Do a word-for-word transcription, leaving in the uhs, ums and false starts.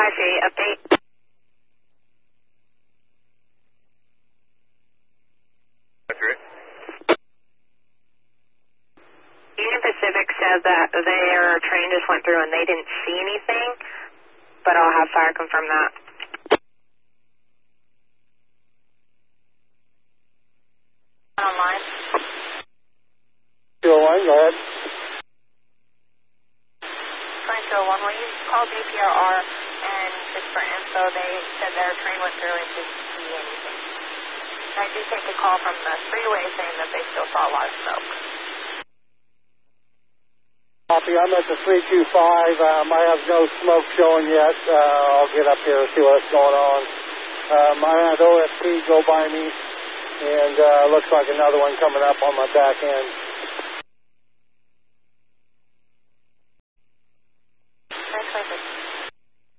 eight, update. Union Pacific said that their train just went through and they didn't see anything, but I'll have fire confirm that. Online. two oh one, go ahead. two oh one, well, you called D P R R and just for info, they said their train went through and didn't see anything. I did take a call from the freeway saying that they still saw a lot of smoke. Copy, I'm at the three two five. Um, I have no smoke showing yet. Uh, I'll get up here and see what's going on. Um, I had O S P go by me, and uh, looks like another one coming up on my back end.